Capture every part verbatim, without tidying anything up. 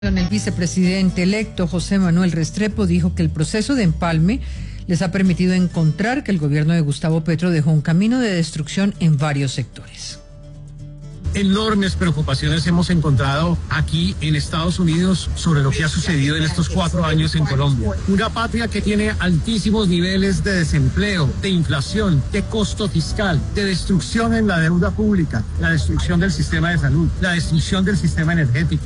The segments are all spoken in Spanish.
El vicepresidente electo José Manuel Restrepo dijo que el proceso de empalme les ha permitido encontrar que el gobierno de Gustavo Petro dejó un camino de destrucción en varios sectores. Enormes preocupaciones hemos encontrado aquí en Estados Unidos sobre lo que ha sucedido en estos cuatro años en Colombia. Una patria que tiene altísimos niveles de desempleo, de inflación, de costo fiscal, de destrucción en la deuda pública, la destrucción del sistema de salud, la destrucción del sistema energético.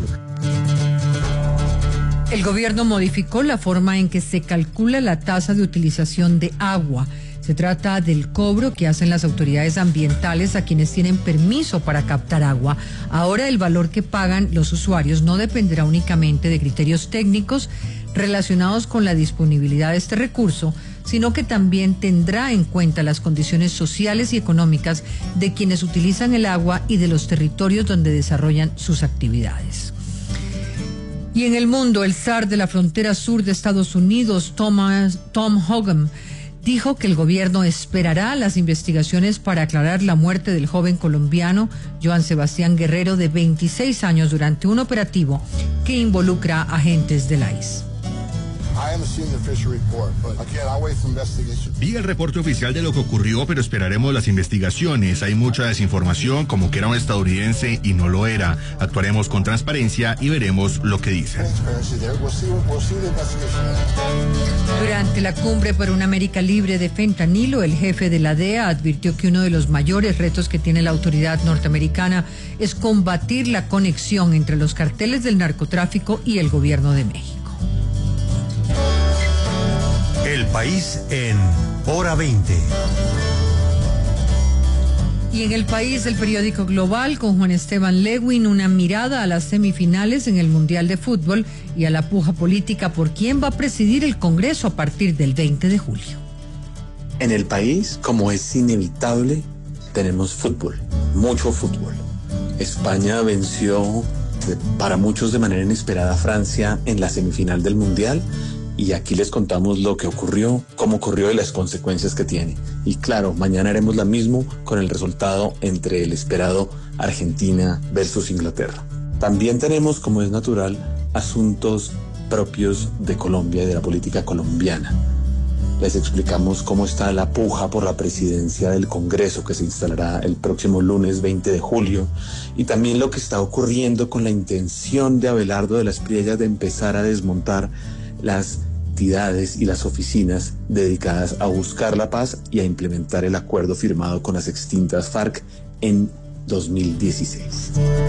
El gobierno modificó la forma en que se calcula la tasa de utilización de agua. Se trata del cobro que hacen las autoridades ambientales a quienes tienen permiso para captar agua. Ahora el valor que pagan los usuarios no dependerá únicamente de criterios técnicos relacionados con la disponibilidad de este recurso, sino que también tendrá en cuenta las condiciones sociales y económicas de quienes utilizan el agua y de los territorios donde desarrollan sus actividades. Y en el mundo, el zar de la frontera sur de Estados Unidos, Thomas, Tom Hogan, dijo que el gobierno esperará las investigaciones para aclarar la muerte del joven colombiano Joan Sebastián Guerrero, de veintiséis años, durante un operativo que involucra agentes del I C E. Vi el reporte oficial de lo que ocurrió, pero esperaremos las investigaciones. Hay mucha desinformación, como que era un estadounidense y no lo era. Actuaremos con transparencia y veremos lo que dicen. Durante la cumbre por una América libre de fentanilo, el jefe de la D E A advirtió que uno de los mayores retos que tiene la autoridad norteamericana es combatir la conexión entre los carteles del narcotráfico y el gobierno de México. El país en Hora veinte. Y en el país, el periódico Global, con Juan Esteban Lewin, una mirada a las semifinales en el Mundial de Fútbol y a la puja política por quién va a presidir el Congreso a partir del veinte de julio. En el país, como es inevitable, tenemos fútbol, mucho fútbol. España venció, para muchos de manera inesperada, a Francia en la semifinal del Mundial. Y aquí les contamos lo que ocurrió, cómo ocurrió y las consecuencias que tiene. Y claro, mañana haremos lo mismo con el resultado entre el esperado Argentina versus Inglaterra. También tenemos, como es natural, asuntos propios de Colombia y de la política colombiana. Les explicamos cómo está la puja por la presidencia del Congreso, que se instalará el próximo lunes veinte de julio, y también lo que está ocurriendo con la intención de Abelardo de las Priellas de empezar a desmontar las entidades y las oficinas dedicadas a buscar la paz y a implementar el acuerdo firmado con las extintas FARC en dos mil dieciséis.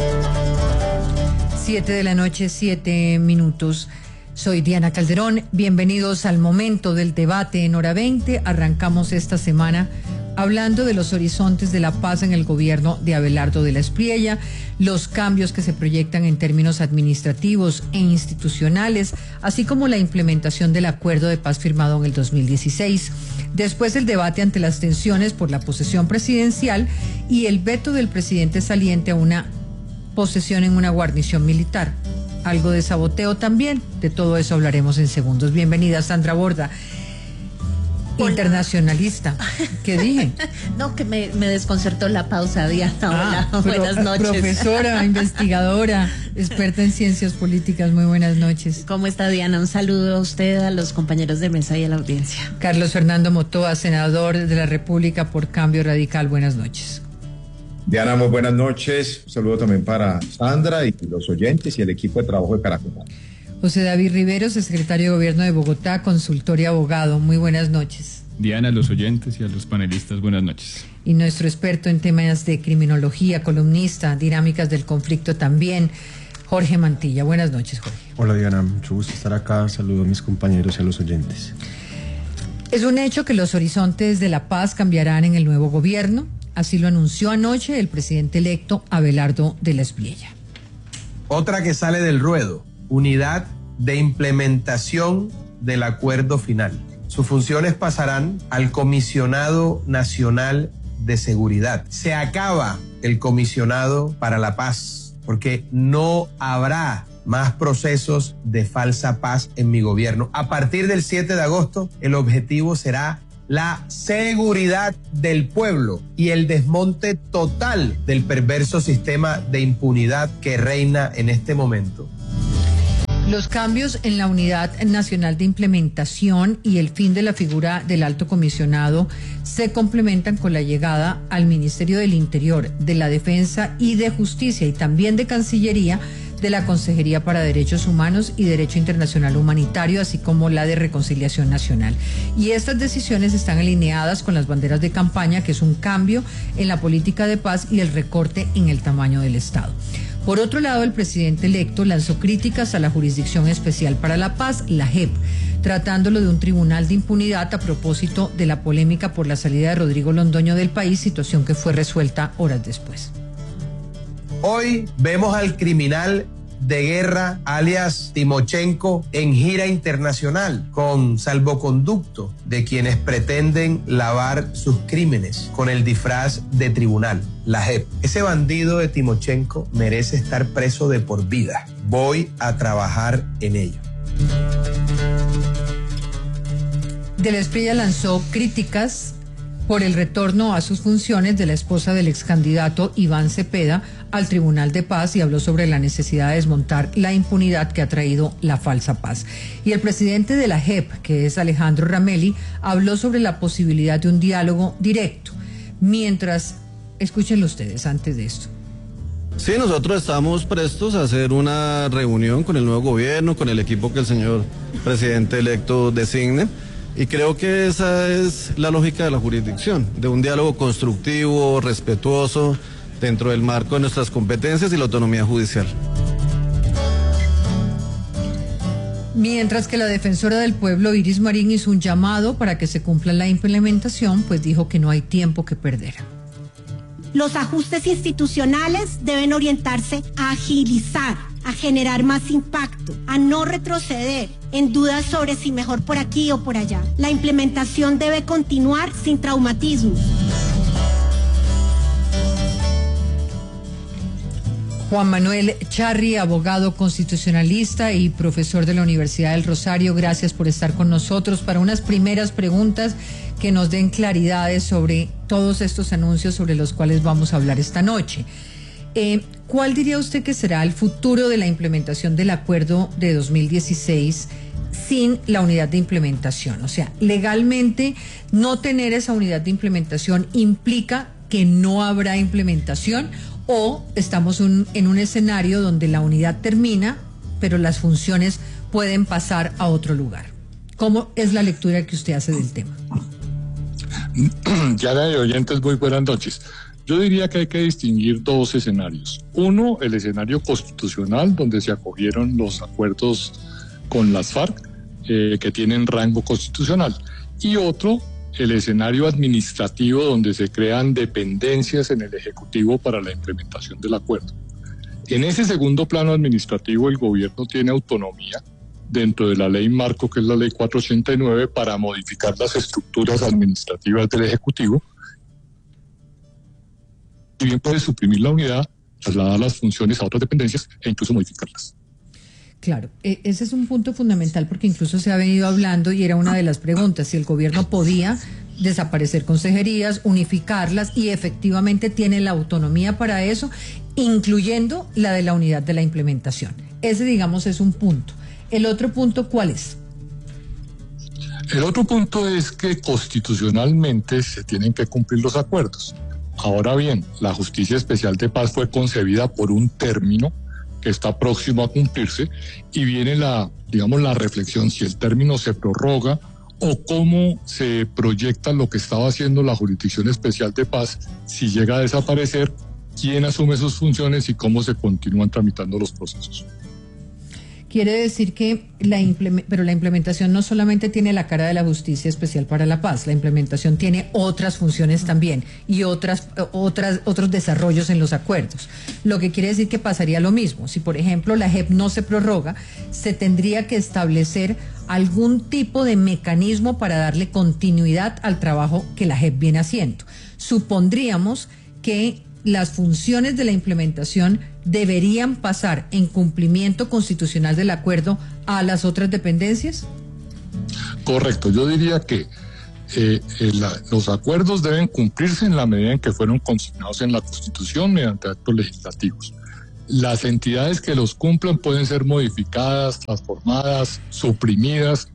Siete de la noche, siete minutos. Soy Diana Calderón. Bienvenidos al momento del debate en Hora veinte. Arrancamos esta semana hablando de los horizontes de la paz en el gobierno de Abelardo de la Espriella, los cambios que se proyectan en términos administrativos e institucionales, así como la implementación del acuerdo de paz firmado en el dos mil dieciséis. Después, el debate ante las tensiones por la posesión presidencial y el veto del presidente saliente a una posesión en una guarnición militar. Algo de saboteo también. De todo eso hablaremos en segundos. Bienvenida, Sandra Borda. Hola. Internacionalista. ¿Qué dije? No, que me, me desconcertó la pausa, Diana. Ah, Hola, pro, buenas noches. Profesora, investigadora, experta en ciencias políticas, muy buenas noches. ¿Cómo está, Diana? Un saludo a usted, a los compañeros de mesa y a la audiencia. Carlos Fernando Motoa, senador de la República por Cambio Radical, buenas noches. Diana, muy buenas noches. Un saludo también para Sandra y los oyentes y el equipo de trabajo de Caracol. José David Riveros, secretario de Gobierno de Bogotá, consultor y abogado. Muy buenas noches. Diana, a los oyentes y a los panelistas, buenas noches. Y nuestro experto en temas de criminología, columnista, dinámicas del conflicto también, Jorge Mantilla. Buenas noches, Jorge. Hola, Diana, mucho gusto estar acá. Saludo a mis compañeros y a los oyentes. Es un hecho que los horizontes de la paz cambiarán en el nuevo gobierno. Así lo anunció anoche el presidente electo Abelardo de la Espriella. Otra que sale del ruedo: unidad de implementación del acuerdo final. Sus funciones pasarán al Comisionado Nacional de Seguridad. Se acaba el Comisionado para la Paz, porque no habrá más procesos de falsa paz en mi gobierno. A partir del siete de agosto, el objetivo será la seguridad del pueblo y el desmonte total del perverso sistema de impunidad que reina en este momento. Los cambios en la Unidad Nacional de Implementación y el fin de la figura del Alto Comisionado se complementan con la llegada al Ministerio del Interior, de la Defensa y de Justicia y también de Cancillería de la Consejería para Derechos Humanos y Derecho Internacional Humanitario, así como la de Reconciliación Nacional. Y estas decisiones están alineadas con las banderas de campaña, que es un cambio en la política de paz y el recorte en el tamaño del Estado. Por otro lado, el presidente electo lanzó críticas a la Jurisdicción Especial para la Paz, la J E P, tratándolo de un tribunal de impunidad a propósito de la polémica por la salida de Rodrigo Londoño del país, situación que fue resuelta horas después. Hoy vemos al criminal de guerra, alias Timochenko, en gira internacional con salvoconducto de quienes pretenden lavar sus crímenes con el disfraz de tribunal, la J E P. Ese bandido de Timochenko merece estar preso de por vida. Voy a trabajar en ello. Del Espriella lanzó críticas por el retorno a sus funciones de la esposa del ex candidato Iván Cepeda al Tribunal de Paz y habló sobre la necesidad de desmontar la impunidad que ha traído la falsa paz. Y el presidente de la J E P, que es Alejandro Ramelli, habló sobre la posibilidad de un diálogo directo. Mientras, escúchenlo ustedes antes de esto. Sí, nosotros estamos prestos a hacer una reunión con el nuevo gobierno, con el equipo que el señor presidente electo designe. Y creo que esa es la lógica de la jurisdicción, de un diálogo constructivo, respetuoso, dentro del marco de nuestras competencias y la autonomía judicial. Mientras que la defensora del pueblo, Iris Marín, hizo un llamado para que se cumpla la implementación, pues dijo que no hay tiempo que perder. Los ajustes institucionales deben orientarse a agilizar, a generar más impacto, a no retroceder en dudas sobre si mejor por aquí o por allá. La implementación debe continuar sin traumatismos. Juan Manuel Charri, abogado constitucionalista y profesor de la Universidad del Rosario, gracias por estar con nosotros para unas primeras preguntas que nos den claridades sobre todos estos anuncios sobre los cuales vamos a hablar esta noche. Eh, ¿Cuál diría usted que será el futuro de la implementación del acuerdo de dos mil dieciséis sin la unidad de implementación? O sea, legalmente no tener esa unidad de implementación implica que no habrá implementación, o estamos un, en un escenario donde la unidad termina, pero las funciones pueden pasar a otro lugar. ¿Cómo es la lectura que usted hace del tema? Yara de oyentes, muy buenas noches. Yo diría que hay que distinguir dos escenarios. Uno, el escenario constitucional, donde se acogieron los acuerdos con las FARC, eh, que tienen rango constitucional. Y otro, el escenario administrativo, donde se crean dependencias en el Ejecutivo para la implementación del acuerdo. En ese segundo plano administrativo, el gobierno tiene autonomía dentro de la ley marco, que es la ley cuatrocientos ochenta y nueve, para modificar las estructuras administrativas del Ejecutivo. Y bien puede suprimir la unidad, trasladar las funciones a otras dependencias e incluso modificarlas. Claro, ese es un punto fundamental porque incluso se ha venido hablando y era una de las preguntas, si el gobierno podía desaparecer consejerías, unificarlas, y efectivamente tiene la autonomía para eso, incluyendo la de la unidad de la implementación. Ese, digamos, es un punto. ¿El otro punto cuál es? El otro punto es que constitucionalmente se tienen que cumplir los acuerdos. Ahora bien, la Justicia Especial de Paz fue concebida por un término que está próximo a cumplirse, y viene la, digamos, la reflexión si el término se prorroga o cómo se proyecta lo que estaba haciendo la Jurisdicción Especial de Paz si llega a desaparecer, quién asume sus funciones y cómo se continúan tramitando los procesos. Quiere decir que la pero la implementación no solamente tiene la cara de la Justicia Especial para la Paz, la implementación tiene otras funciones también y otras, otras, otros desarrollos en los acuerdos. Lo que quiere decir que pasaría lo mismo. Si, por ejemplo, la J E P no se prorroga, se tendría que establecer algún tipo de mecanismo para darle continuidad al trabajo que la J E P viene haciendo. Supondríamos que las funciones de la implementación deberían pasar en cumplimiento constitucional del acuerdo a las otras dependencias. Correcto, yo diría que eh, eh, la, los acuerdos deben cumplirse en la medida en que fueron consignados en la Constitución mediante actos legislativos. Las entidades que los cumplan pueden ser modificadas, transformadas, suprimidas,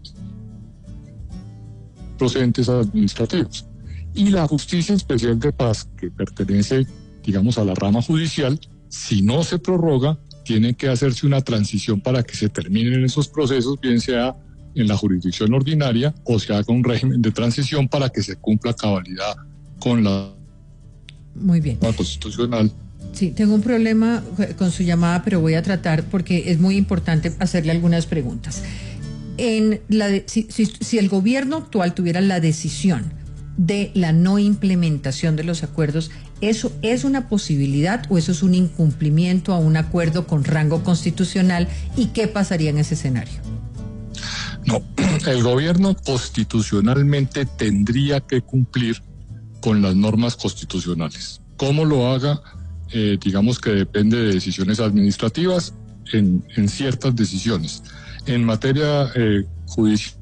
procedentes administrativos. Y la Justicia Especial de Paz, que pertenece, digamos, a la rama judicial, si no se prorroga, tiene que hacerse una transición para que se terminen esos procesos, bien sea en la jurisdicción ordinaria o se haga un régimen de transición para que se cumpla a cabalidad con la Muy bien. norma constitucional. Sí, tengo un problema con su llamada, pero voy a tratar porque es muy importante hacerle algunas preguntas. En la de, si, si, si el gobierno actual tuviera la decisión de la no implementación de los acuerdos, ¿eso es una posibilidad o eso es un incumplimiento a un acuerdo con rango constitucional? ¿Y qué pasaría en ese escenario? No, el gobierno constitucionalmente tendría que cumplir con las normas constitucionales. ¿Cómo lo haga? Eh, digamos que depende de decisiones administrativas en, en ciertas decisiones. En materia eh, judicial,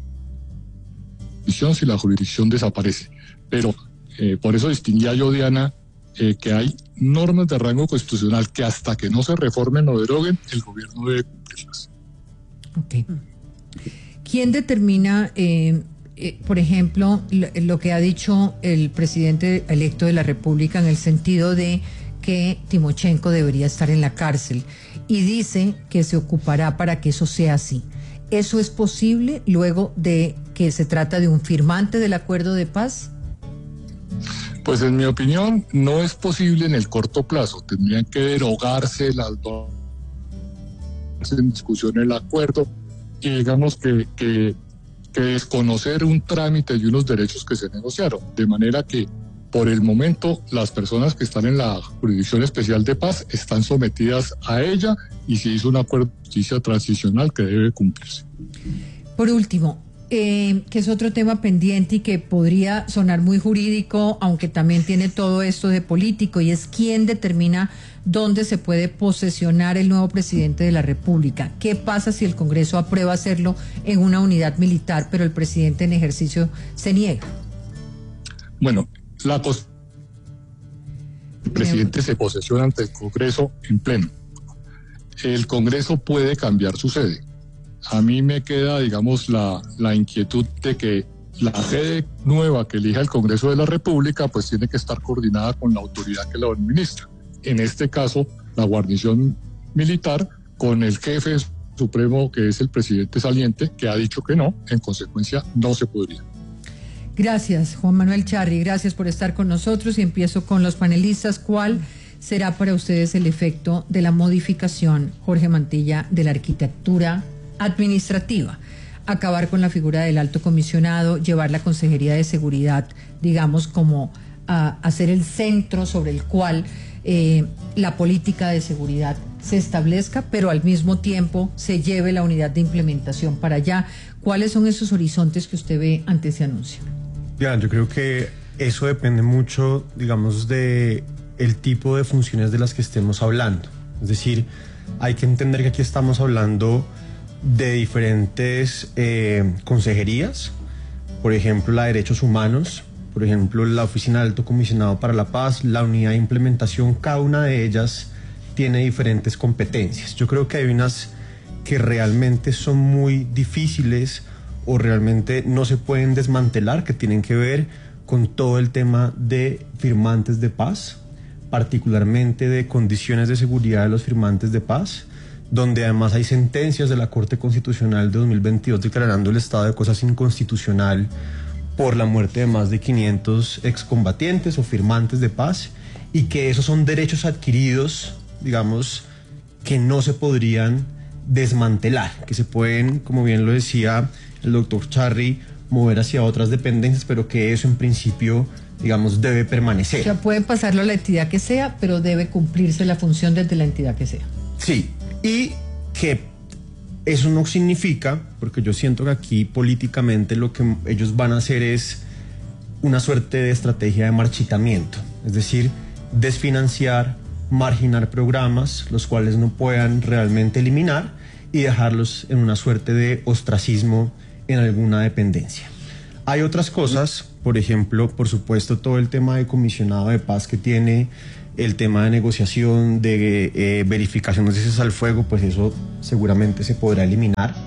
si la jurisdicción desaparece. Pero eh, por eso distinguía yo, Diana, eh, que hay normas de rango constitucional que hasta que no se reformen o deroguen, el gobierno debe cumplirlas. Ok. ¿Quién determina, eh, eh, por ejemplo, lo, lo que ha dicho el presidente electo de la República en el sentido de que Timochenko debería estar en la cárcel y dice que se ocupará para que eso sea así? ¿Eso es posible luego de que se trata de un firmante del acuerdo de paz? Pues en mi opinión no es posible en el corto plazo. Tendrían que derogarse las dos en discusión el acuerdo y digamos que, que, que desconocer un trámite y unos derechos que se negociaron. De manera que por el momento las personas que están en la Jurisdicción Especial de Paz están sometidas a ella y se hizo un acuerdo de justicia transicional que debe cumplirse. Por último, eh, que es otro tema pendiente y que podría sonar muy jurídico, aunque también tiene todo esto de político, y es quién determina dónde se puede posesionar el nuevo presidente de la República. ¿Qué pasa si el Congreso aprueba hacerlo en una unidad militar, pero el presidente en ejercicio se niega? Bueno, la pos- el presidente se posesiona ante el Congreso en pleno. El Congreso puede cambiar su sede. A mí me queda, digamos, la, la inquietud de que la sede nueva que elija el Congreso de la República pues tiene que estar coordinada con la autoridad que la administra. En este caso, la guarnición militar con el jefe supremo, que es el presidente saliente, que ha dicho que no, en consecuencia no se podría. Gracias, Juan Manuel Charri, gracias por estar con nosotros y empiezo con los panelistas. ¿Cuál será para ustedes el efecto de la modificación, Jorge Mantilla, de la arquitectura administrativa? Acabar con la figura del alto comisionado, llevar la Consejería de Seguridad, digamos, como a hacer el centro sobre el cual eh, la política de seguridad se establezca, pero al mismo tiempo se lleve la unidad de implementación para allá. ¿Cuáles son esos horizontes que usted ve ante ese anuncio? Ya, yo creo que eso depende mucho, digamos, de el tipo de funciones de las que estemos hablando. Es decir, hay que entender que aquí estamos hablando de diferentes eh, consejerías, por ejemplo, la de Derechos Humanos, por ejemplo, la Oficina del Alto Comisionado para la Paz, la Unidad de Implementación, cada una de ellas tiene diferentes competencias. Yo creo que hay unas que realmente son muy difíciles o realmente no se pueden desmantelar, que tienen que ver con todo el tema de firmantes de paz, particularmente de condiciones de seguridad de los firmantes de paz, donde además hay sentencias de la Corte Constitucional de dos mil veintidós declarando el estado de cosas inconstitucional por la muerte de más de quinientos excombatientes o firmantes de paz, y que esos son derechos adquiridos, digamos, que no se podrían desmantelar, que se pueden, como bien lo decía el doctor Charri, mover hacia otras dependencias, pero que eso en principio, digamos, debe permanecer. O sea, pueden pasarlo a la entidad que sea, pero debe cumplirse la función desde la entidad que sea. Sí, y que eso no significa, porque yo siento que aquí políticamente lo que ellos van a hacer es una suerte de estrategia de marchitamiento, es decir, desfinanciar, marginar programas, los cuales no puedan realmente eliminar, y dejarlos en una suerte de ostracismo en alguna dependencia. Hay otras cosas por ejemplo, por supuesto, todo el tema de comisionado de paz que tiene, el tema de negociación, de eh, verificación de cese al fuego, pues eso seguramente se podrá eliminar.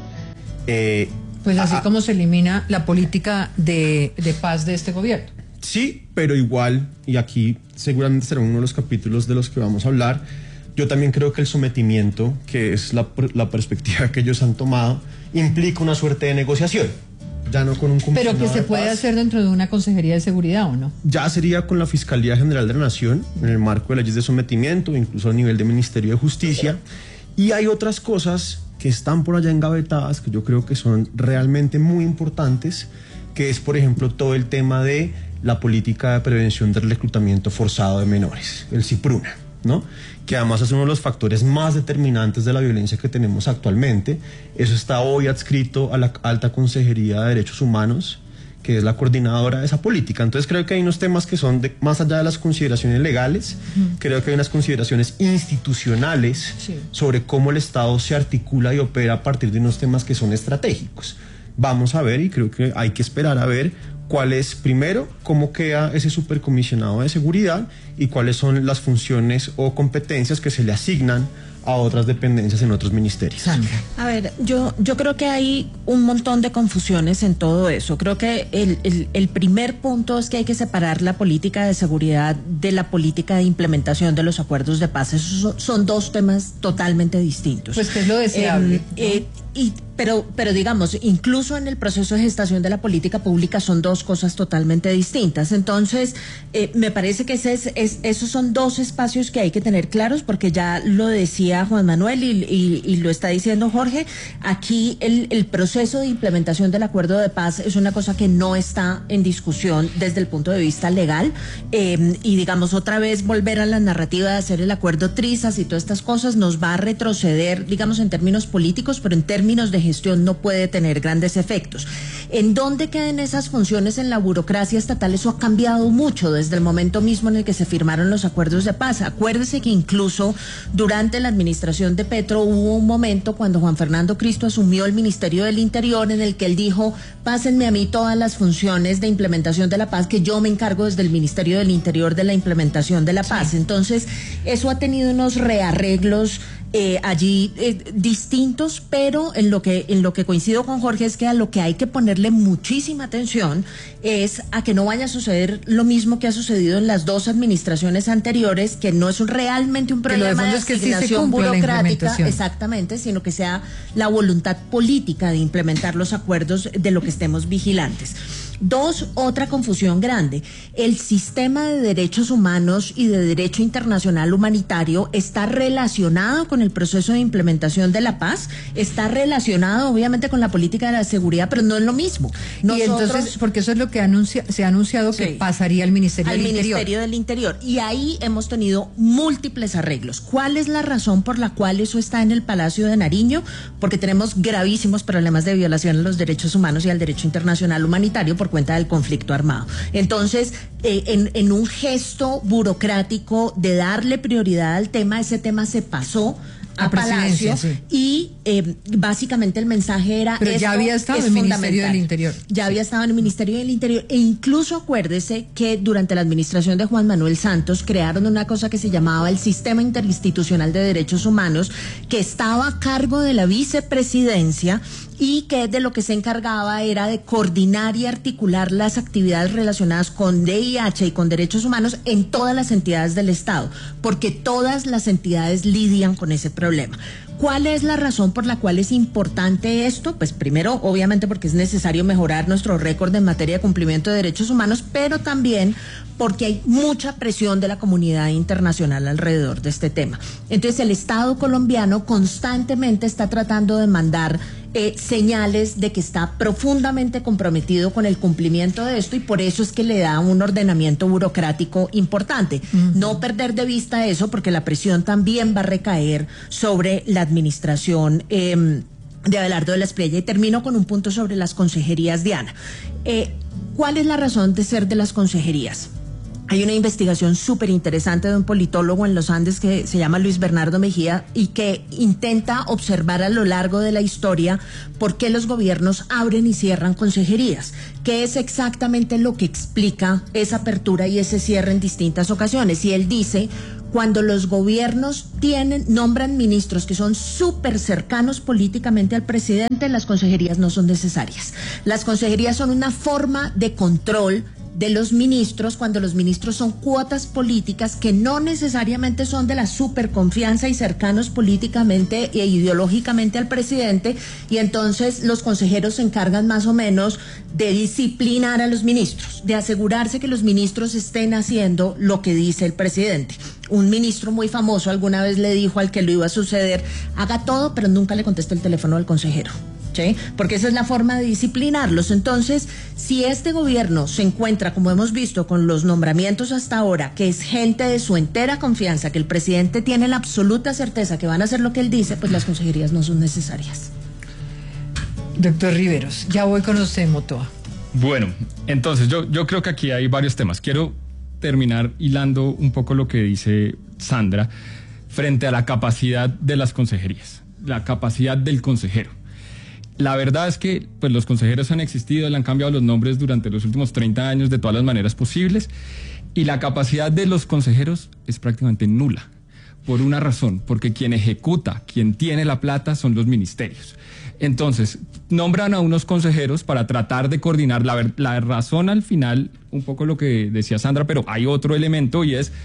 Eh, pues así a, como se elimina la política de, de paz de este gobierno. Sí, pero igual, y aquí seguramente será uno de los capítulos de los que vamos a hablar, yo también creo que el sometimiento, que es la, la perspectiva que ellos han tomado, implica una suerte de negociación. Ya no con un Pero que se puede hacer dentro de una consejería de seguridad, ¿o no? Ya sería con la Fiscalía General de la Nación, en el marco de leyes de sometimiento, incluso a nivel de Ministerio de Justicia. Y hay otras cosas que están por allá engavetadas, que yo creo que son realmente muy importantes, que es, por ejemplo, todo el tema de la política de prevención del reclutamiento forzado de menores, el CIPRUNA, ¿no? Que además es uno de los factores más determinantes de la violencia que tenemos actualmente. Eso está hoy adscrito a la Alta Consejería de Derechos Humanos, que es la coordinadora de esa política. Entonces creo que hay unos temas que son de, más allá de las consideraciones legales, mm. creo que hay unas consideraciones institucionales sí. sobre cómo el Estado se articula y opera a partir de unos temas que son estratégicos. Vamos a ver, y creo que hay que esperar a ver cuál es, primero, cómo queda ese supercomisionado de seguridad y cuáles son las funciones o competencias que se le asignan a otras dependencias en otros ministerios. Sandra. A ver, yo, yo creo que hay un montón de confusiones en todo eso. Creo que el, el, el primer punto es que hay que separar la política de seguridad de la política de implementación de los acuerdos de paz. Esos son, son dos temas totalmente distintos. Pues que es lo deseable. Eh, eh, y, pero, pero digamos, incluso en el proceso de gestación de la política pública son dos cosas totalmente distintas. Entonces, eh, me parece que ese es, es, esos son dos espacios que hay que tener claros, porque ya lo decía Juan Manuel y, y, y lo está diciendo Jorge. Aquí el, el proceso de implementación del acuerdo de paz es una cosa que no está en discusión desde el punto de vista legal. Eh, y digamos, otra vez volver a la narrativa de hacer el acuerdo Trizas y todas estas cosas nos va a retroceder, digamos, en términos políticos, pero en términos de gestión no puede tener grandes efectos. ¿En dónde quedan esas funciones en la burocracia estatal? Eso ha cambiado mucho desde el momento mismo en el que se firmaron los acuerdos de paz. Acuérdese que incluso durante la administración de Petro hubo un momento cuando Juan Fernando Cristo asumió el Ministerio del Interior en el que él dijo: pásenme a mí todas las funciones de implementación de la paz, que yo me encargo desde el Ministerio del Interior de la implementación de la paz. Sí. Entonces, eso ha tenido unos rearreglos Eh, allí eh, distintos, pero en lo que en lo que coincido con Jorge es que a lo que hay que ponerle muchísima atención es a que no vaya a suceder lo mismo que ha sucedido en las dos administraciones anteriores, que no es un, realmente un problema de, de asignación sí burocrática, exactamente, sino que sea la voluntad política de implementar los acuerdos de lo que estemos vigilantes. Dos, otra confusión grande. El sistema de derechos humanos y de derecho internacional humanitario está relacionado con el proceso de implementación de la paz, está relacionado obviamente con la política de la seguridad, pero no es lo mismo. Nosotros, y entonces, porque eso es lo que anuncia, se ha anunciado sí, que pasaría al Ministerio al del Interior. Al Ministerio del Interior. Y ahí hemos tenido múltiples arreglos. ¿Cuál es la razón por la cual eso está en el Palacio de Nariño? Porque tenemos gravísimos problemas de violación a los derechos humanos y al derecho internacional humanitario por cuenta del conflicto armado. Entonces, eh, en, en un gesto burocrático de darle prioridad al tema, ese tema se pasó a Palacio sí. y eh, básicamente el mensaje era pero ya había estado en el Ministerio del Interior ya sí. había estado en el Ministerio del Interior e incluso acuérdese que durante la administración de Juan Manuel Santos crearon una cosa que se llamaba el Sistema Interinstitucional de Derechos Humanos, que estaba a cargo de la vicepresidencia y que de lo que se encargaba era de coordinar y articular las actividades relacionadas con D I H y con derechos humanos en todas las entidades del Estado, porque todas las entidades lidian con ese problema. ¿Cuál es la razón por la cual es importante esto? Pues primero, obviamente, porque es necesario mejorar nuestro récord en materia de cumplimiento de derechos humanos, pero también porque hay mucha presión de la comunidad internacional alrededor de este tema. Entonces, el Estado colombiano constantemente está tratando de mandar eh, señales de que está profundamente comprometido con el cumplimiento de esto, y por eso es que le da un ordenamiento burocrático importante. Uh-huh. No perder de vista eso, porque la presión también va a recaer sobre la administración eh, de Abelardo de la Espriella. Y termino con un punto sobre las consejerías, Diana. Eh, ¿Cuál es la razón de ser de las consejerías? Hay una investigación súper interesante de un politólogo en los Andes que se llama Luis Bernardo Mejía y que intenta observar a lo largo de la historia por qué los gobiernos abren y cierran consejerías, qué es exactamente lo que explica esa apertura y ese cierre en distintas ocasiones. Y él dice, cuando los gobiernos tienen, nombran ministros que son súper cercanos políticamente al presidente, las consejerías no son necesarias. Las consejerías son una forma de control de los ministros, cuando los ministros son cuotas políticas que no necesariamente son de la superconfianza y cercanos políticamente e ideológicamente al presidente, y entonces los consejeros se encargan más o menos de disciplinar a los ministros, de asegurarse que los ministros estén haciendo lo que dice el presidente. Un ministro muy famoso alguna vez le dijo al que lo iba a suceder, haga todo, pero nunca le conteste el teléfono al consejero. ¿Sí? Porque esa es la forma de disciplinarlos. Entonces, si este gobierno se encuentra, como hemos visto con los nombramientos hasta ahora, que es gente de su entera confianza, que el presidente tiene la absoluta certeza que van a hacer lo que él dice, pues las consejerías no son necesarias. Doctor Riveros, ya voy con usted, Motoa. Bueno, entonces yo, yo creo que aquí hay varios temas. Quiero terminar hilando un poco lo que dice Sandra frente a la capacidad de las consejerías, la capacidad del consejero. La verdad es que pues, los consejeros han existido, le han cambiado los nombres durante los últimos treinta años de todas las maneras posibles, y la capacidad de los consejeros es prácticamente nula, por una razón, porque quien ejecuta, quien tiene la plata son los ministerios. Entonces, nombran a unos consejeros para tratar de coordinar. La, la razón al final, un poco lo que decía Sandra, pero hay otro elemento y es,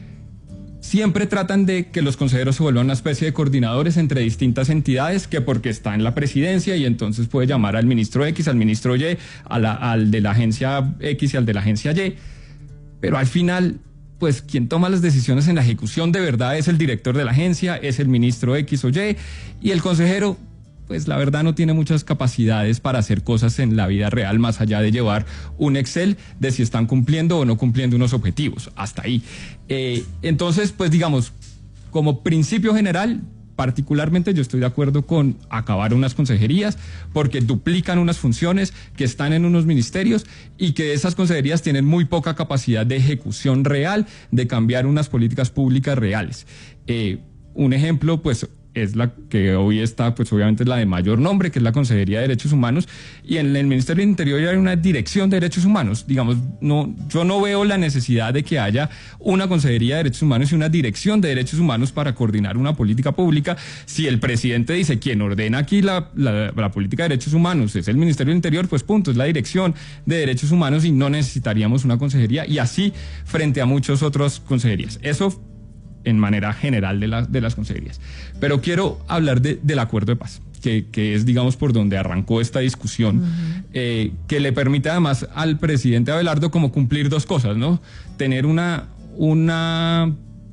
siempre tratan de que los consejeros se vuelvan una especie de coordinadores entre distintas entidades, que porque está en la presidencia y entonces puede llamar al ministro X, al ministro Y, a la, al de la agencia X y al de la agencia Y. Pero al final, pues quien toma las decisiones en la ejecución de verdad es el director de la agencia, es el ministro X o Y, y el consejero, pues la verdad no tiene muchas capacidades para hacer cosas en la vida real, más allá de llevar un Excel de si están cumpliendo o no cumpliendo unos objetivos, hasta ahí. Eh, entonces, pues digamos, como principio general, particularmente yo estoy de acuerdo con acabar unas consejerías, porque duplican unas funciones que están en unos ministerios y que esas consejerías tienen muy poca capacidad de ejecución real, de cambiar unas políticas públicas reales. Eh, un ejemplo, pues, es la que hoy está, pues obviamente es la de mayor nombre, que es la Consejería de Derechos Humanos, y en el Ministerio del Interior hay una Dirección de Derechos Humanos. Digamos, no, yo no veo la necesidad de que haya una Consejería de Derechos Humanos y una Dirección de Derechos Humanos para coordinar una política pública. Si el presidente dice quien ordena aquí la, la, la política de derechos humanos es el Ministerio del Interior, pues punto, es la Dirección de Derechos Humanos y no necesitaríamos una consejería, y así frente a muchas otras consejerías. Eso en manera general de, la, de las consejerías. Pero quiero hablar de, del acuerdo de paz, que, que es, digamos, por donde arrancó esta discusión, uh-huh. eh, que le permite además al presidente Abelardo como cumplir dos cosas, ¿no? Tener una, una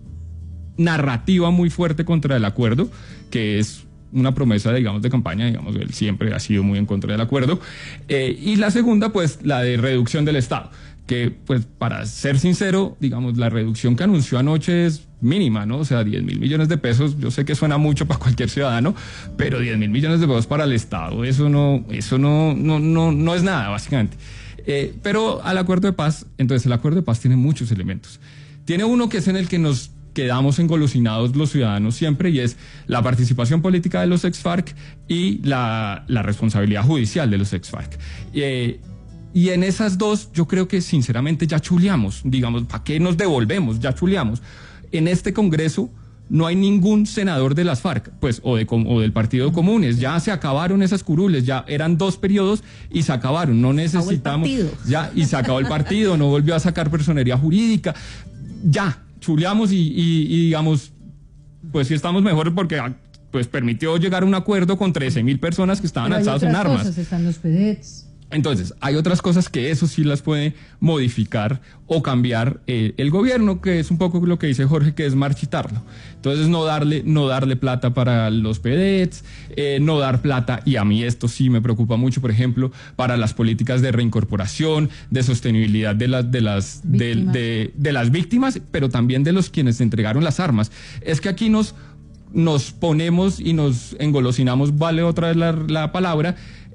narrativa muy fuerte contra el acuerdo, que es una promesa, digamos, de campaña, digamos, él siempre ha sido muy en contra del acuerdo, eh, y la segunda, pues, la de reducción del Estado, que, pues, para ser sincero, digamos, la reducción que anunció anoche es mínima, ¿no? O sea, diez mil millones de pesos, yo sé que suena mucho para cualquier ciudadano, pero diez mil millones de pesos para el Estado, eso no, eso no, no, no, no es nada, básicamente. Eh, pero al acuerdo de paz, entonces el acuerdo de paz tiene muchos elementos. Tiene uno que es en el que nos quedamos engolosinados los ciudadanos siempre, y es la participación política de los ex-FARC y la, la responsabilidad judicial de los ex-FARC. Eh, Y en esas dos, yo creo que sinceramente ya chuleamos, digamos, ¿para qué nos devolvemos? Ya chuleamos. En este Congreso no hay ningún senador de las FARC, pues, o, de, o del Partido Comunes. Ya se acabaron esas curules, ya eran dos periodos y se acabaron. No necesitamos. Ya, y se acabó el partido, no volvió a sacar personería jurídica. Ya, chuleamos y, y, y digamos, pues sí estamos mejor porque pues permitió llegar a un acuerdo con trece mil personas que estaban alzadas en armas. Cosas, están los P D E Ts. Entonces, hay otras cosas que eso sí las puede modificar o cambiar eh, el gobierno, que es un poco lo que dice Jorge, que es marchitarlo. Entonces, no darle, no darle plata para los P D E Ts, eh, no dar plata, y a mí esto sí me preocupa mucho, por ejemplo, para las políticas de reincorporación, de sostenibilidad de las, de las, de, de, de las víctimas, pero también de los quienes entregaron las armas. Es que aquí nos, nos ponemos y nos engolosinamos, vale otra vez la, la palabra,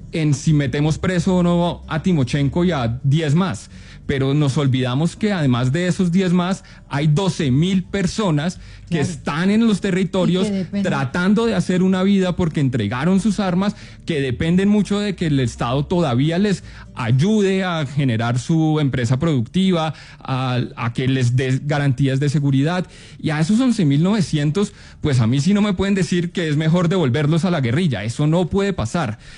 en si metemos preso o no a Timochenko y a diez más, pero nos olvidamos que además de esos diez más hay doce mil personas que claro. están en los territorios tratando de hacer una vida porque entregaron sus armas, que dependen mucho de que el Estado todavía les ayude a generar su empresa productiva, a, a que les dé garantías de seguridad, y a esos once mil novecientos, pues a mí sí no me pueden decir que es mejor devolverlos a la guerrilla, eso no puede pasar.